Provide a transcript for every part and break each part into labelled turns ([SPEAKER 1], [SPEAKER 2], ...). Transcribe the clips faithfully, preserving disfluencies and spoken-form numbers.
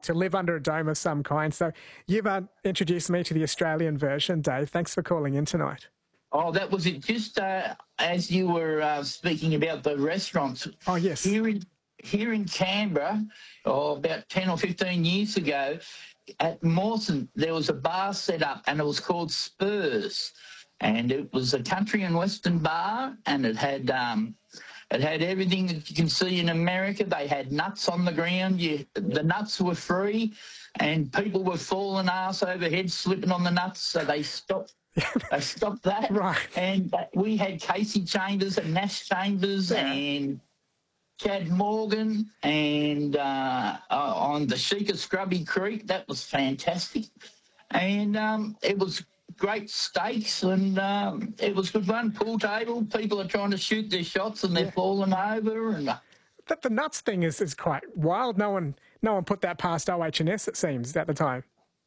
[SPEAKER 1] to live under a dome of some kind. So you've uh, introduced me to the Australian version, Dave. Thanks for calling in tonight.
[SPEAKER 2] Oh, that was it. Just uh, as you were uh, speaking about the restaurants.
[SPEAKER 1] Oh, yes.
[SPEAKER 2] Here in, here in Canberra, oh, about ten or fifteen years ago, at Mawson, there was a bar set up and it was called Spurs. And it was a country and western bar, and it had um, it had everything that you can see in America. They had nuts on the ground. You, the nuts were free, and people were falling arse over head, slipping on the nuts. So they stopped. They stopped that.
[SPEAKER 1] Right.
[SPEAKER 2] And uh, we had Casey Chambers and Nash Chambers
[SPEAKER 1] yeah.
[SPEAKER 2] and Chad Morgan and uh, uh, on the Sheikah Scrubby Creek. That was fantastic, and um, it was great steaks, and um, it was good fun. Pool table, people are trying to shoot their shots and they're yeah. falling over. And uh,
[SPEAKER 1] the, the nuts thing is, is quite wild. No one, no one put that past O H and S, it seems, at the time.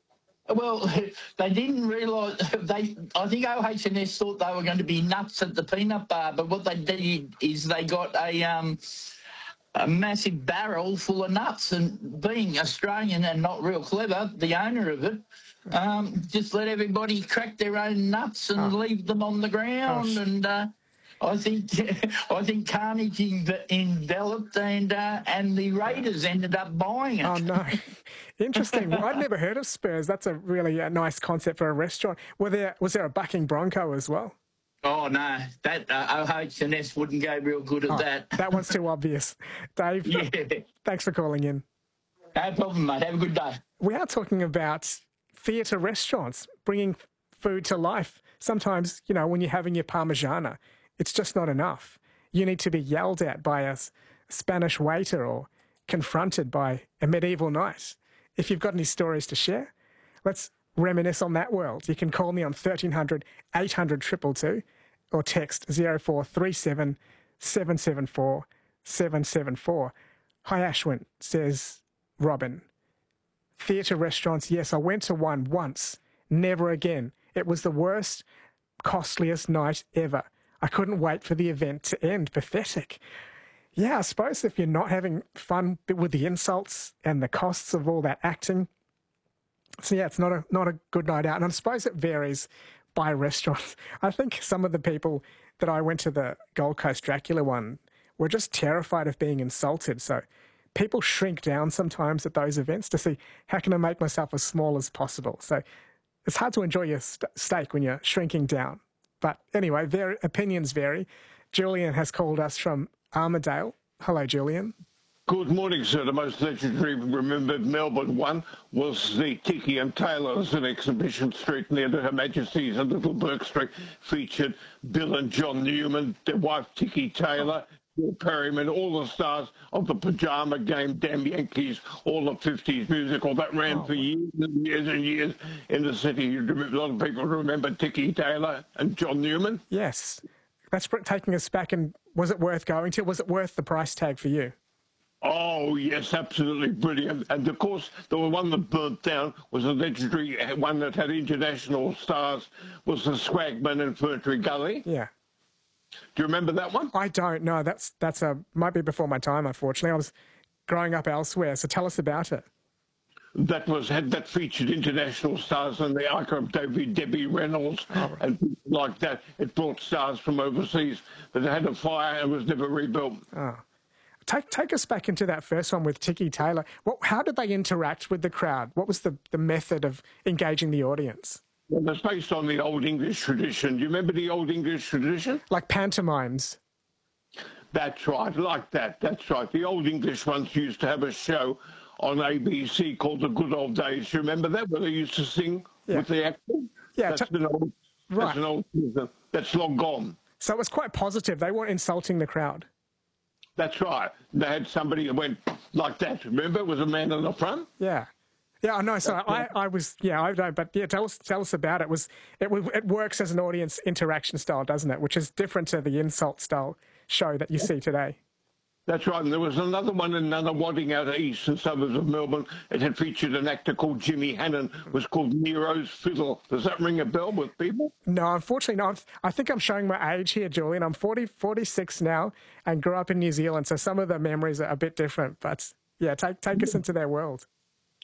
[SPEAKER 2] Well, they didn't realise. They, I think O H and S thought they were going to be nuts at the peanut bar, but what they did is they got a um, a massive barrel full of nuts, and being Australian and not real clever, the owner of it Um, just let everybody crack their own nuts and oh. leave them on the ground, oh. and uh, I think I think carnage enveloped, and uh, and the Raiders ended up buying it.
[SPEAKER 1] Oh no, interesting. Well, I'd never heard of Spurs. That's a really uh, nice concept for a restaurant. Were there was there a bucking bronco as well?
[SPEAKER 2] Oh no, that uh, O H and S wouldn't go real good at
[SPEAKER 1] oh,
[SPEAKER 2] that.
[SPEAKER 1] That one's too obvious, Dave.
[SPEAKER 2] Yeah.
[SPEAKER 1] Thanks for calling in.
[SPEAKER 2] No problem, mate. Have a good day.
[SPEAKER 1] We are talking about theatre restaurants, bringing food to life. Sometimes, you know, when you're having your Parmigiana, it's just not enough. You need to be yelled at by a Spanish waiter or confronted by a medieval knight. If you've got any stories to share, let's reminisce on that world. You can call me on thirteen hundred, eight hundred, two two two or text zero four three seven, seven seven four, seven seven four. Hi, Ashwin, says Robin. Theatre restaurants, yes, I went to one once, never again. It was the worst, costliest night ever. I couldn't wait for the event to end. Pathetic. Yeah, I suppose if you're not having fun with the insults and the costs of all that acting, so yeah, it's not a not a good night out. And I suppose it varies by restaurant. I think some of the people that I went to the Gold Coast Dracula one were just terrified of being insulted, so people shrink down sometimes at those events to see how can I make myself as small as possible. So it's hard to enjoy your st- steak when you're shrinking down. But anyway, their opinions vary. Julian has called us from Armidale. Hello, Julian.
[SPEAKER 3] Good morning, sir. The most legendary remembered Melbourne one was the Tiki and Taylors in Exhibition Street near to Her Majesty's and Little Bourke Street, featured Bill and John Newman, their wife Tiki Taylor, Bill Perryman, all the stars of the Pajama Game, Damn Yankees, all the fifties musical. That ran oh, for years and years and years in the city. A lot of people remember Tiki Taylor and John Newman.
[SPEAKER 1] Yes. That's taking us back. And was it worth going to? Was it worth the price tag for you?
[SPEAKER 3] Oh, yes, absolutely brilliant. And, of course, the one that burnt down was a legendary one that had international stars, was the Swagman and Ferntree Gully.
[SPEAKER 1] Yeah.
[SPEAKER 3] Do you remember that one?
[SPEAKER 1] I don't know. That's that's a might be before my time, unfortunately. I was growing up elsewhere, so tell us about it.
[SPEAKER 3] That was had that featured international stars and the icon of David, Debbie Reynolds oh. and people like that. It brought stars from overseas, but it had a fire and was never rebuilt.
[SPEAKER 1] Oh. Take take us back into that first one with Tiki Taylor. What, how did they interact with the crowd? What was the, the method of engaging the audience?
[SPEAKER 3] Well, it's based on the Old English tradition. Do you remember the Old English tradition?
[SPEAKER 1] Like pantomimes.
[SPEAKER 3] That's right, like that. That's right. The Old English ones used to have a show on A B C called The Good Old Days. Do you remember that, where they used to sing yeah. with the acting?
[SPEAKER 1] Yeah.
[SPEAKER 3] That's, an old,
[SPEAKER 1] right.
[SPEAKER 3] that's an old That's long gone.
[SPEAKER 1] So it was quite positive. They weren't insulting the crowd.
[SPEAKER 3] That's right. They had somebody that went like that. Remember, it was a man in the front.
[SPEAKER 1] Yeah. Yeah, I know. So I, I was, yeah, I don't, but yeah, tell us, tell us about it. it was it? It works as an audience interaction style, doesn't it? Which is different to the insult style show that you see today.
[SPEAKER 3] That's right. And there was another one in Nunawading out of eastern suburbs of Melbourne. It had featured an actor called Jimmy Hannon. It was called Nero's Fiddle. Does that ring a bell with people?
[SPEAKER 1] No, unfortunately not. I think I'm showing my age here, Julian. I'm forty, forty-six now and grew up in New Zealand, so some of the memories are a bit different. But yeah, take take us into their world.